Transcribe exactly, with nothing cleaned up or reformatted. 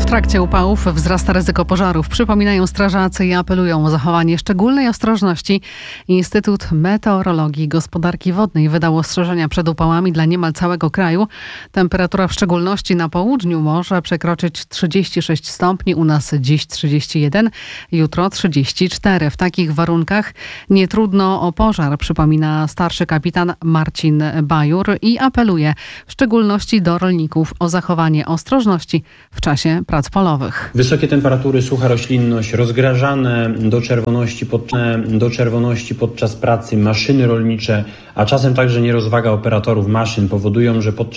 W trakcie upałów wzrasta ryzyko pożarów. Przypominają strażacy i apelują o zachowanie szczególnej ostrożności. Instytut Meteorologii i Gospodarki Wodnej wydał ostrzeżenia przed upałami dla niemal całego kraju. Temperatura w szczególności na południu może przekroczyć trzydzieści sześć stopni, u nas dziś trzydzieści jeden, jutro trzydzieści cztery. W takich warunkach nie trudno o pożar, przypomina starszy kapitan Marcin Bajur i apeluje w szczególności do rolników o zachowanie ostrożności w czasie prac polowych. Wysokie temperatury, sucha roślinność, rozgrażane do czerwoności, pod, do czerwoności podczas pracy maszyny rolnicze, a czasem także nierozwaga operatorów maszyn powodują, że podczas